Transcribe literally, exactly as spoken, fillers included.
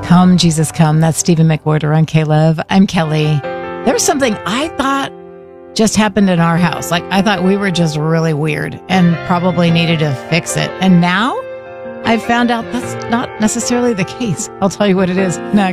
Come, Jesus, come. That's Stephen McWhorter on K-Love. I'm Kelly. There was something I thought just happened in our house. Like, I thought we were just really weird and probably needed to fix it. And now I've found out that's not necessarily the case. I'll tell you what it is next.